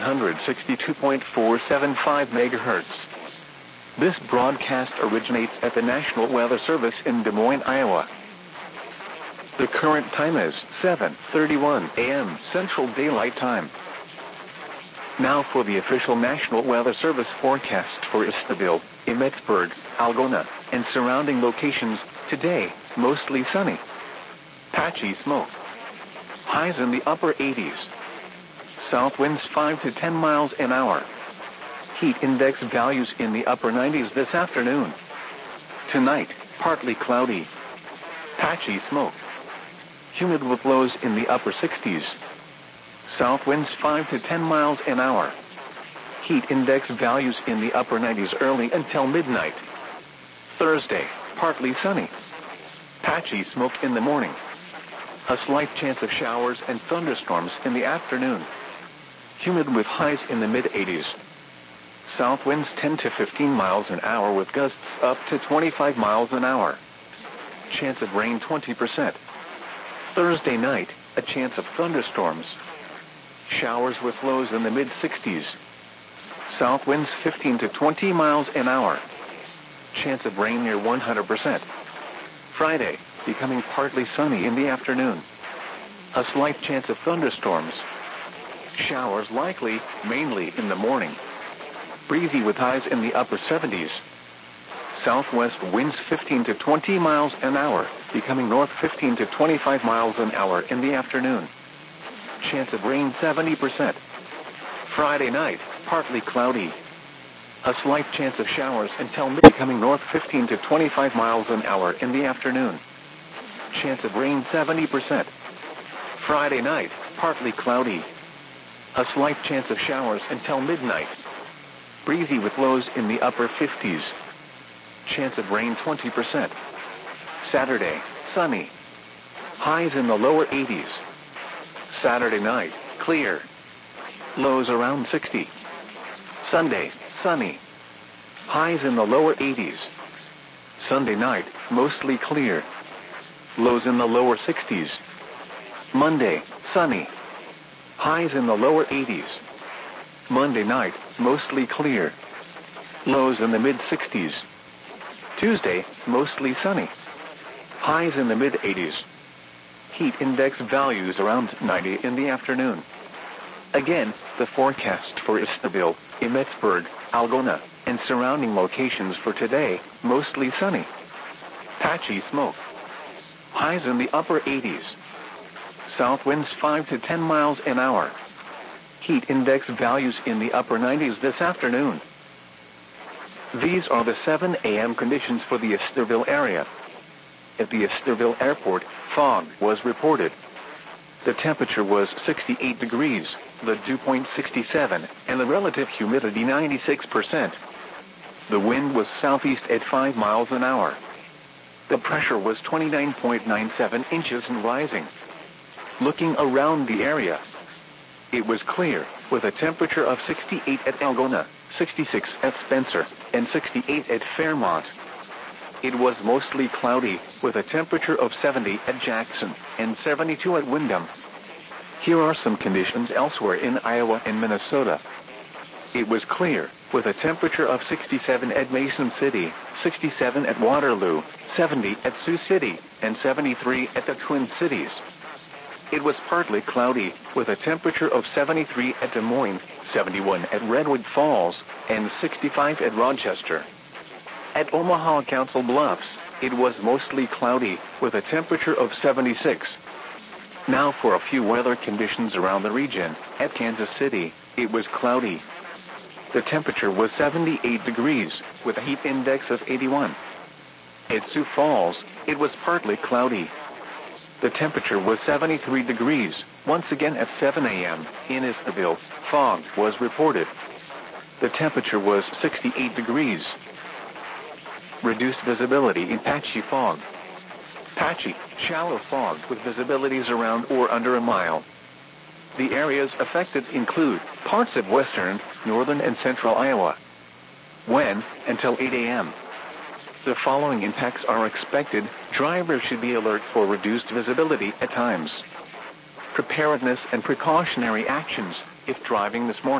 162.475 MHz. This broadcast originates at the National Weather Service in Des Moines, Iowa. The current time is 7:31 a.m. Central Daylight Time. Now for the official National Weather Service forecast for Easterville, Emmetsburg, Algona, and surrounding locations. Today, mostly sunny. Patchy smoke. Highs in the upper 80s. South winds 5 to 10 miles an hour. Heat index values in the upper 90s this afternoon. Tonight, partly cloudy. Patchy smoke. Humid with lows in the upper 60s. South winds 5 to 10 miles an hour. Heat index values in the upper 90s early until midnight. Thursday, partly sunny. Patchy smoke in the morning. A slight chance of showers and thunderstorms in the afternoon. Humid with highs in the mid-80s. South winds 10 to 15 miles an hour with gusts up to 25 miles an hour. Chance of rain 20%. Thursday night, a chance of thunderstorms. Showers with lows in the mid-60s. South winds 15 to 20 miles an hour. Chance of rain near 100%. Friday, becoming partly sunny in the afternoon. A slight chance of thunderstorms. Showers likely, mainly in the morning. Breezy with highs in the upper 70s. Southwest winds 15 to 20 miles an hour, becoming north 15 to 25 miles an hour in the afternoon. Chance of rain 70%. Friday night, partly cloudy. A slight chance of showers until becoming north 15 to 25 miles an hour in the afternoon. Chance of rain 70%. Friday night, partly cloudy. A slight chance of showers until midnight. Breezy with lows in the upper 50s. Chance of rain 20%. Saturday, sunny. Highs in the lower 80s. Saturday night, clear. Lows around 60. Sunday, sunny. Highs in the lower 80s. Sunday night, mostly clear. Lows in the lower 60s. Monday, sunny. Highs in the lower 80s. Monday night, mostly clear. Lows in the mid-60s. Tuesday, mostly sunny. Highs in the mid-80s. Heat index values around 90 in the afternoon. Again, the forecast for Easterville, Emmetsburg, Algona, and surrounding locations for today, mostly sunny. Patchy smoke. Highs in the upper 80s. South winds 5 to 10 miles an hour. Heat index values in the upper 90s this afternoon. These are the 7 a.m. conditions for the Easterville area. At the Easterville airport, fog was reported. The temperature was 68 degrees, the dew point 67, and the relative humidity 96%. The wind was southeast at 5 miles an hour. The pressure was 29.97 inches and rising. Looking around the area, it was clear, with a temperature of 68 at Algona, 66 at Spencer, and 68 at Fairmont. It was mostly cloudy, with a temperature of 70 at Jackson, and 72 at Windham. Here are some conditions elsewhere in Iowa and Minnesota. It was clear, with a temperature of 67 at Mason City, 67 at Waterloo, 70 at Sioux City, and 73 at the Twin Cities. It was partly cloudy, with a temperature of 73 at Des Moines, 71 at Redwood Falls, and 65 at Rochester. At Omaha Council Bluffs, it was mostly cloudy, with a temperature of 76. Now for a few weather conditions around the region. At Kansas City, it was cloudy. The temperature was 78 degrees, with a heat index of 81. At Sioux Falls, it was partly cloudy. The temperature was 73 degrees. Once again at 7 a.m. in Easterville, fog was reported. The temperature was 68 degrees. Reduced visibility in patchy fog. Patchy, shallow fog with visibilities around or under a mile. The areas affected include parts of western, northern, and central Iowa. When? Until 8 a.m. The following impacts are expected. Drivers should be alert for reduced visibility at times. Preparedness and precautionary actions if driving this morning.